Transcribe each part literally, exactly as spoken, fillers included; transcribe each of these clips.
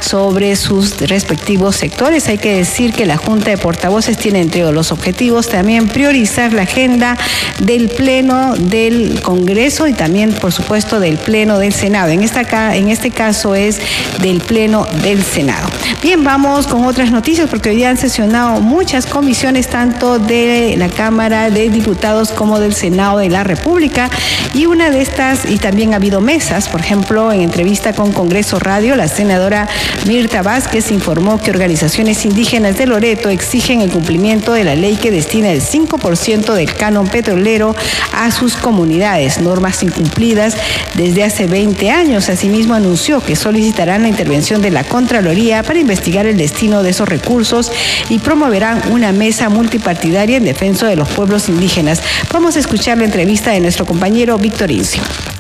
sobre sus respectivos sectores. Hay que decir que la Junta de Portavoces tiene entre los objetivos también priorizar la agenda del Pleno del Congreso y también, por supuesto, del Pleno del Senado. En, esta, en este caso es del Pleno del Senado. Bien, vamos con otras noticias porque hoy día han sesionado muchas comisiones, tanto de la Cámara de Diputados como del Senado de la República, y una de estas, y también ha habido mesas. Por ejemplo, en entrevista con Congreso Radio, la senadora Mirta Vázquez informó que organizaciones indígenas de Loreto exigen el cumplimiento de la ley que destina el cinco por ciento del canon petrolero a sus comunidades, normas incumplidas desde hace veinte años. Asimismo, anunció que solicitarán la intervención de la Contraloría para investigar el destino de esos recursos y promoverán una mesa multipartidaria en defensa de los pueblos indígenas. Vamos a escuchar la entrevista de nuestro compañero Víctor Incio.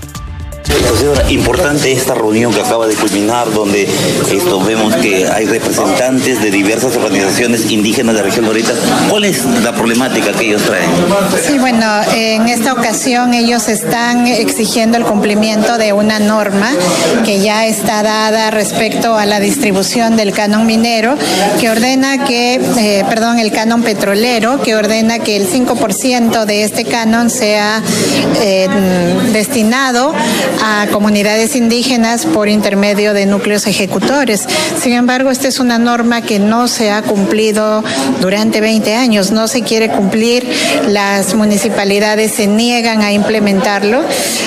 Profesora, importante esta reunión que acaba de culminar, donde esto vemos que hay representantes de diversas organizaciones indígenas de la región Loreta. ¿Cuál es la problemática que ellos traen? Sí, bueno, en esta ocasión ellos están exigiendo el cumplimiento de una norma que ya está dada respecto a la distribución del canon minero, que ordena que, eh, perdón, el canon petrolero, que ordena que el cinco por ciento de este canon sea eh, destinado a comunidades indígenas por intermedio de núcleos ejecutores. Sin embargo, esta es una norma que no se ha cumplido durante veinte años, no se quiere cumplir, las municipalidades se niegan a implementarlo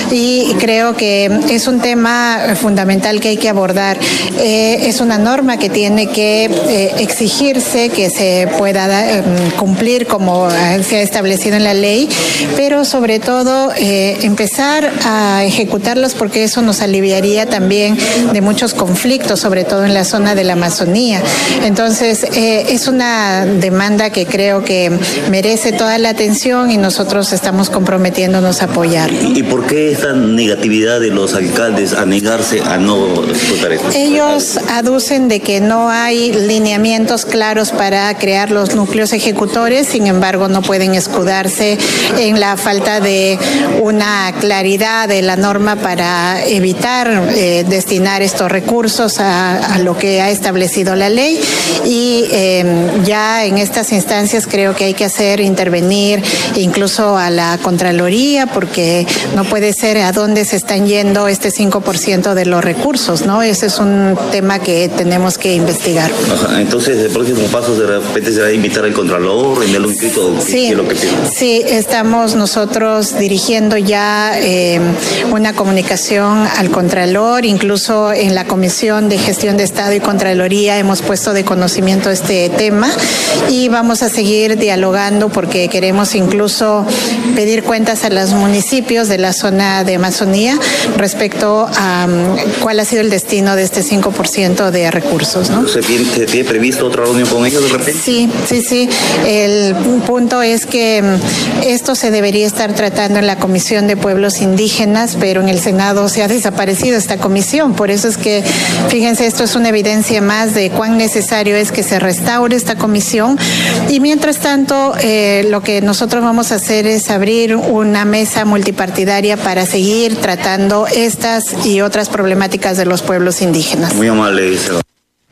y creo que es un tema fundamental que hay que abordar. Eh, es una norma que tiene que eh, exigirse, que se pueda eh, cumplir como se ha establecido en la ley, pero sobre todo eh, empezar a ejecutarlos, porque eso nos aliviaría también de muchos conflictos, sobre todo en la zona de la Amazonía. Entonces, eh, es una demanda que creo que merece toda la atención y nosotros estamos comprometiéndonos a apoyar. ¿Y por qué esta negatividad de los alcaldes a negarse a no ejecutar esto? Ellos aducen de que no hay lineamientos claros para crear los núcleos ejecutores, sin embargo, no pueden escudarse en la falta de una claridad de la norma para evitar eh, destinar estos recursos a, a lo que ha establecido la ley, y eh, ya en estas instancias creo que hay que hacer intervenir incluso a la Contraloría, porque no puede ser a dónde se están yendo este cinco por ciento de los recursos, ¿no? Ese es un tema que tenemos que investigar. Ajá, entonces, el próximo paso de repente será invitar al Contralor en el inscrito. Sí, lo que sí, estamos nosotros dirigiendo ya eh, una comunicación al Contralor, incluso en la Comisión de Gestión de Estado y Contraloría hemos puesto de conocimiento este tema y vamos a seguir dialogando porque queremos incluso pedir cuentas a los municipios de la zona de Amazonía respecto a um, cuál ha sido el destino de este cinco por ciento de recursos, ¿no? ¿Se tiene, se tiene previsto otra reunión con ellos de repente? Sí, sí, sí. El punto es que esto se debería estar tratando en la Comisión de Pueblos Indígenas, pero en el Senado se ha desaparecido esta comisión. Por eso es que, fíjense, esto es una evidencia más de cuán necesario es que se restaure esta comisión. Y mientras tanto, eh, lo que nosotros vamos a hacer es abrir una mesa multipartidaria para seguir tratando estas y otras problemáticas de los pueblos indígenas. Muy amable, senador.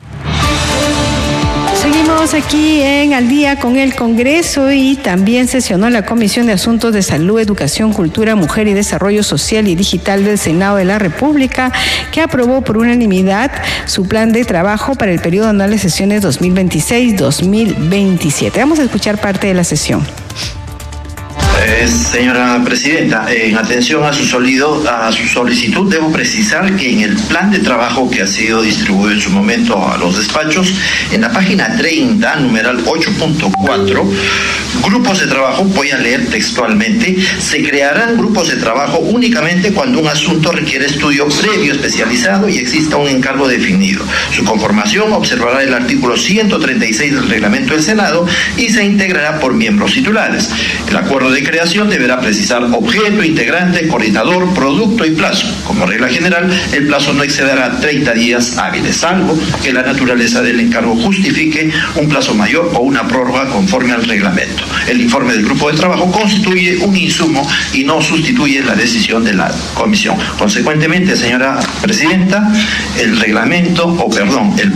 Seguimos aquí en Al Día con el Congreso y también sesionó la Comisión de Asuntos de Salud, Educación, Cultura, Mujer y Desarrollo Social y Digital del Senado de la República, que aprobó por unanimidad su plan de trabajo para el periodo anual de sesiones dos mil veintiséis dos mil veintisiete. Vamos a escuchar parte de la sesión. Eh, señora Presidenta, en atención a su, solido, a su solicitud, debo precisar que en el plan de trabajo que ha sido distribuido en su momento a los despachos, en la página treinta, numeral ocho punto cuatro, grupos de trabajo, voy a leer textualmente, se crearán grupos de trabajo únicamente cuando un asunto requiere estudio previo especializado y exista un encargo definido. Su conformación observará el artículo ciento treinta y seis del reglamento del Senado y se integrará por miembros titulares. El acuerdo de creación deberá precisar objeto, integrante, coordinador, producto y plazo. Como regla general, el plazo no excederá treinta días hábiles, salvo que la naturaleza del encargo justifique un plazo mayor o una prórroga conforme al reglamento. El informe del grupo de trabajo constituye un insumo y no sustituye la decisión de la comisión. Consecuentemente, señora Presidenta, el reglamento, o perdón, el